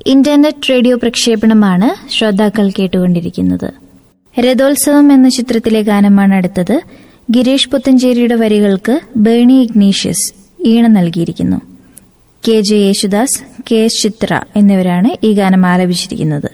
Internet radio പ്രക്ഷേപണമാണ് ശ്രോതാക്കൾ കേട്ടുകൊണ്ടിരിക്കുന്നത്. രഥോത്സവം എന്ന ചിത്രത്തിലെ ഗാനമാണ് അടുത്തത്. ഗിരീഷ് പുത്തഞ്ചേരിയുടെ വരികൾക്ക് ബേണി ഇഗ്നീഷ്യസ് ഈണം നൽകിയിരിക്കുന്നു. K J Yesudas, K S ചിത്ര എന്നിവരാണ് ഈ ഗാനം ആലപിച്ചിരിക്കുന്നത്.